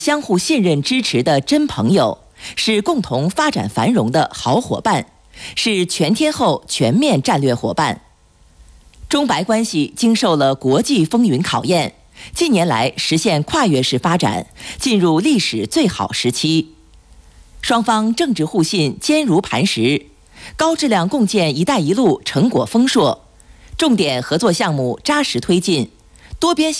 相互信任支持的真朋友，是共同发展繁荣的好伙伴，是全天候全面战略伙伴。中白关系经受了国际风云考验，近年来实现跨越式发展，进入历史最好时期。双方政治互信坚如磐石，高质量共建“一带一路”成果丰硕，重点合作项目扎实推进，多边协